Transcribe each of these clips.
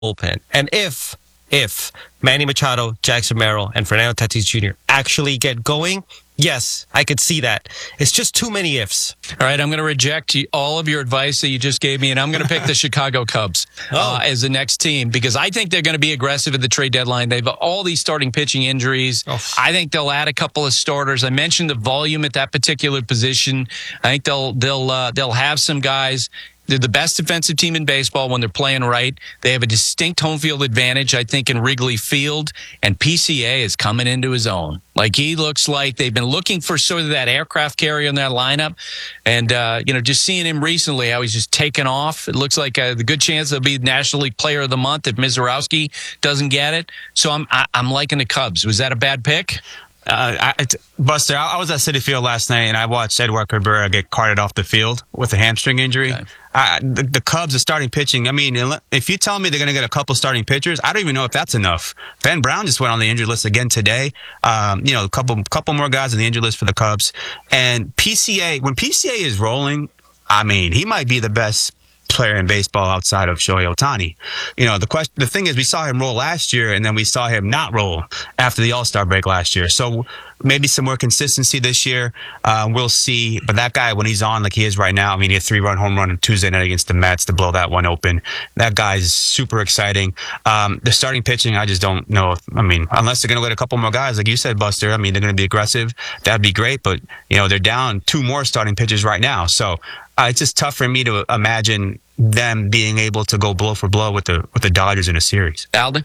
bullpen. And if Manny Machado, Jackson Merrill, and Fernando Tatis Jr. actually get going, yes, I could see that. It's just too many ifs. All right, I'm going to reject all of your advice that you just gave me, and I'm going to pick the Chicago Cubs as the next team because I think they're going to be aggressive at the trade deadline. They've all these starting pitching injuries. I think they'll add a couple of starters. I mentioned the volume at that particular position. I think they'll have some guys. They're the best defensive team in baseball when they're playing right. They have a distinct home field advantage, I think, in Wrigley Field. And PCA is coming into his own. Like, he looks like they've been looking for sort of that aircraft carrier in that lineup. And, just seeing him recently, how he's just taken off. It looks like the good chance he'll be National League Player of the Month if Mizorowski doesn't get it. So I'm liking the Cubs. Was that a bad pick? Buster, I was at Citi Field last night, and I watched Edward Cabrera get carted off the field with a hamstring injury. Okay. The Cubs are starting pitching. I mean, if you tell me they're going to get a couple starting pitchers, I don't even know if that's enough. Ben Brown just went on the injured list again today. A couple more guys on the injured list for the Cubs. And PCA, when PCA is rolling, I mean, he might be the best player in baseball outside of Shohei Ohtani. The thing is, we saw him roll last year, and then we saw him not roll after the All-Star break last year. So maybe some more consistency this year. We'll see. But that guy, when he's on like he is right now, I mean, he had a 3-run home run on Tuesday night against the Mets to blow that one open. That guy's super exciting. The starting pitching, I just don't know. Unless they're going to let a couple more guys, like you said, Buster, they're going to be aggressive. That'd be great. But, they're down 2 more starting pitchers right now. So it's just tough for me to imagine them being able to go blow for blow with the Dodgers in a series. Alden?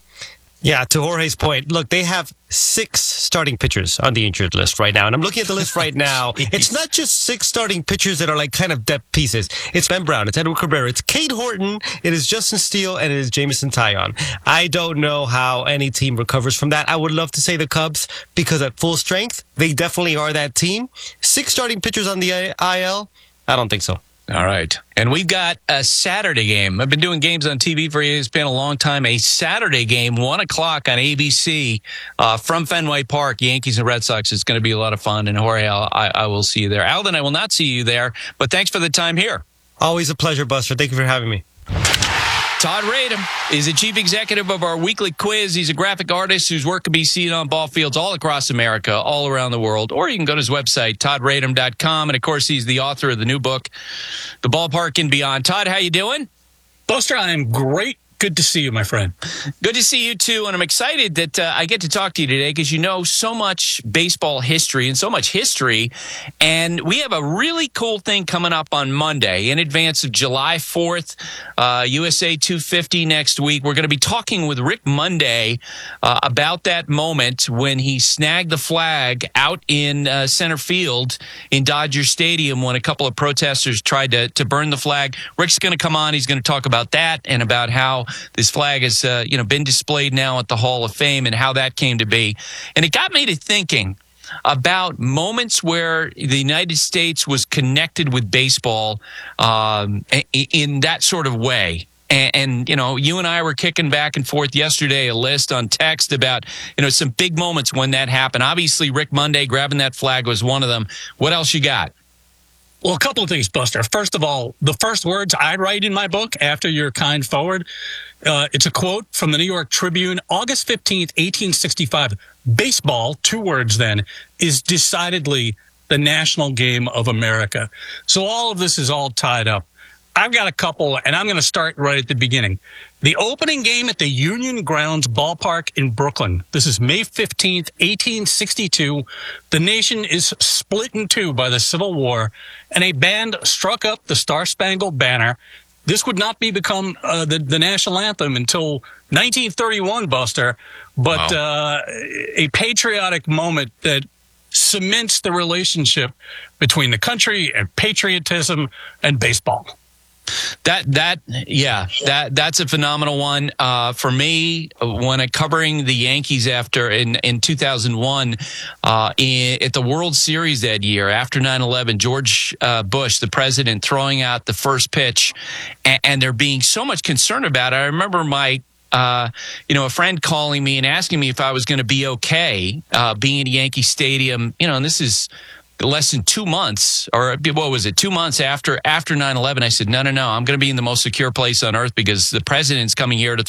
Yeah, to Jorge's point, look, they have 6 starting pitchers on the injured list right now. And I'm looking at the list right now. It's not just 6 starting pitchers that are like kind of depth pieces. It's Ben Brown, it's Edward Cabrera, it's Cade Horton, it is Justin Steele, and it is Jameson Taillon. I don't know how any team recovers from that. I would love to say the Cubs because at full strength, they definitely are that team. 6 starting pitchers on the IL? I don't think so. All right. And we've got a Saturday game. I've been doing games on TV for you. It's been a long time. A Saturday game, 1 o'clock on ABC from Fenway Park, Yankees and Red Sox. It's going to be a lot of fun. And Jorge, I will see you there. Alden, I will not see you there, but thanks for the time here. Always a pleasure, Buster. Thank you for having me. Todd Radom is the chief executive of our weekly quiz. He's a graphic artist whose work can be seen on ball fields all across America, all around the world. Or you can go to his website, toddradom.com. And, of course, he's the author of the new book, The Ballpark and Beyond. Todd, how you doing? Buster, I am great. Good to see you, my friend. Good to see you, too. And I'm excited that I get to talk to you today because you know so much baseball history and so much history. And we have a really cool thing coming up on Monday in advance of July 4th, USA 250 next week. We're going to be talking with Rick Monday about that moment when he snagged the flag out in center field in Dodger Stadium when a couple of protesters tried to burn the flag. Rick's going to come on. He's going to talk about that and about how this flag has, been displayed now at the Hall of Fame and how that came to be. And it got me to thinking about moments where the United States was connected with baseball in that sort of way. And, you and I were kicking back and forth yesterday a list on text about, some big moments when that happened. Obviously, Rick Monday grabbing that flag was one of them. What else you got? Well, a couple of things, Buster. First of all, the first words I write in my book after your kind forward, it's a quote from the New York Tribune, August 15th, 1865. Baseball, 2 words then, is decidedly the national game of America. So all of this is all tied up. I've got a couple, and I'm going to start right at the beginning. The opening game at the Union Grounds Ballpark in Brooklyn. This is May 15th, 1862. The nation is split in 2 by the Civil War, and a band struck up the Star-Spangled Banner. This would not become the national anthem until 1931, Buster, but wow. A patriotic moment that cements the relationship between the country and patriotism and baseball. That's a phenomenal one. For me, when covering the Yankees in 2001, at the World Series that year, after 9/11, George Bush, the president, throwing out the first pitch, and there being so much concern about it. I remember a friend calling me and asking me if I was going to be okay being at Yankee Stadium, and this is less than 2 months, or what was it, 2 months after 9/11, I said, no, I'm going to be in the most secure place on earth because the president's coming here to